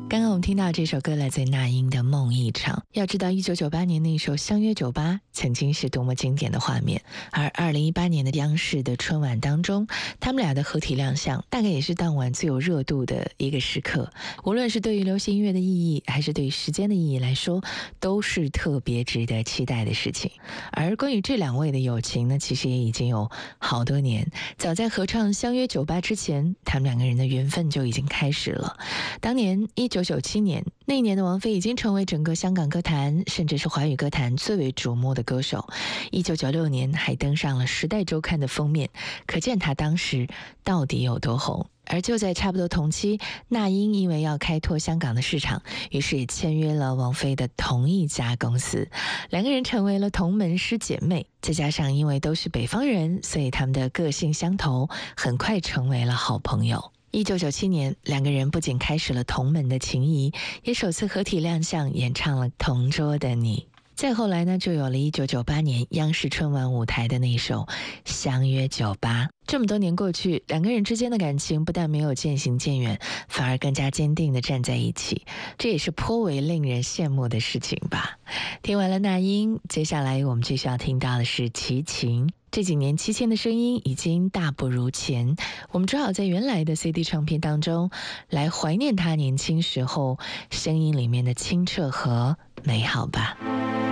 刚刚我们听到这首歌来自那英的《梦一场》。要知道1998年那首《相约酒吧》曾经是多么经典的画面，而2018年的央视的春晚当中，他们俩的合体亮相大概也是当晚最有热度的一个时刻。无论是对于流行音乐的意义，还是对于时间的意义来说，都是特别值得期待的事情。而关于这两位的友情呢，其实也已经有好多年，早在合唱《相约酒吧》之前，他们两个人的缘分就已经开始了。当年1997年，那一年的王菲已经成为整个香港歌坛甚至是华语歌坛最为瞩目的歌手。1996年还登上了《时代周刊》的封面，可见她当时到底有多红。而就在差不多同期，那英因为要开拓香港的市场，于是也签约了王菲的同一家公司，两个人成为了同门师姐妹。再加上因为都是北方人，所以他们的个性相投，很快成为了好朋友。1997年，两个人不仅开始了同门的情谊，也首次合体亮相，演唱了《同桌的你》。再后来呢，就有了1998年央视春晚舞台的那首《相约酒吧》。这么多年过去，两个人之间的感情不但没有渐行渐远，反而更加坚定地站在一起，这也是颇为令人羡慕的事情吧。听完了那英，接下来我们继续要听到的是齐秦。这几年齐秦的声音已经大不如前，我们只好在原来的 CD 唱片当中来怀念他年轻时候声音里面的清澈和美好吧。